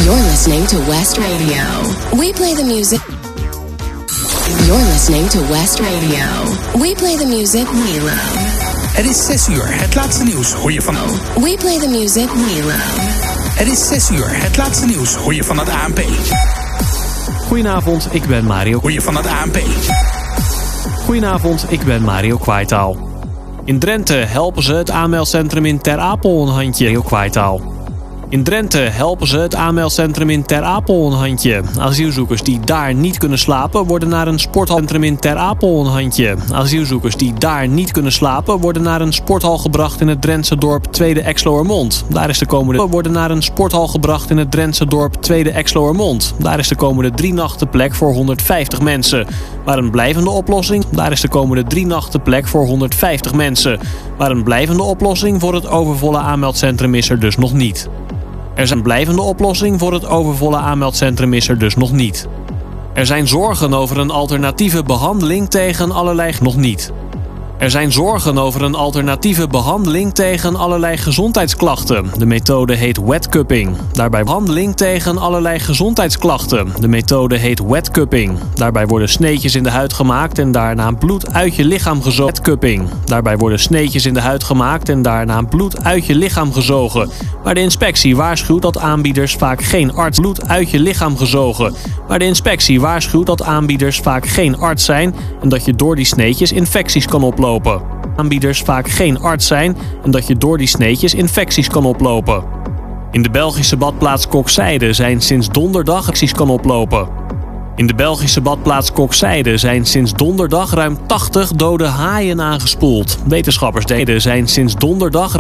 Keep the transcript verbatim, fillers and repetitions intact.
You're listening to West Radio. We play the music. You're listening to West Radio. We play the music we love. Het is zes uur, het laatste nieuws hoor je van... We play the music we love. Het is zes uur, het laatste nieuws hoor je van het A N P. Goedenavond, ik ben Mario. Hoor je van het A N P. Goedenavond, ik ben Mario Kwaitaal. In Drenthe helpen ze het aanmeldcentrum in Ter Apel een handje. Mario Kwaitaal. In Drenthe helpen ze het aanmeldcentrum in Ter Apel een handje. Asielzoekers die daar niet kunnen slapen worden naar een sportcentrum in Ter Apel een handje. Asielzoekers die daar niet kunnen slapen worden naar een sporthal gebracht in het Drentse dorp Tweede Exloërmond. Daar is de komende worden naar een sporthal gebracht in het Drentse dorp Tweede Exloërmond. Daar is de komende drie nachten plek voor honderdvijftig mensen. Maar een blijvende oplossing, daar is de komende drie nachten plek voor honderdvijftig mensen. Maar een blijvende oplossing voor het overvolle aanmeldcentrum is er dus nog niet. Er zijn blijvende oplossing voor het overvolle aanmeldcentrum is er dus nog niet. Er zijn zorgen over een alternatieve behandeling tegen allerlei nog niet. Er zijn zorgen over een alternatieve behandeling tegen allerlei gezondheidsklachten. De methode heet wetcupping. Daarbij behandeling tegen allerlei gezondheidsklachten. De methode heet wetcupping. Daarbij worden sneetjes in de huid gemaakt en daarna bloed uit je lichaam gezogen. Wetcupping. Daarbij worden sneetjes in de huid gemaakt en daarna bloed uit je lichaam gezogen. Maar de inspectie waarschuwt dat aanbieders vaak geen arts bloed uit je lichaam gezogen. Maar de inspectie waarschuwt dat aanbieders vaak geen arts zijn en dat je door die sneetjes infecties kan oplopen. Aanbieders vaak geen arts zijn en dat je door die sneetjes infecties kan oplopen. In de Belgische badplaats Kokzijde zijn sinds donderdag infecties kan oplopen. In de Belgische badplaats Kokzijde zijn sinds donderdag ruim tachtig dode haaien aangespoeld. Wetenschappers deden zijn sinds donderdag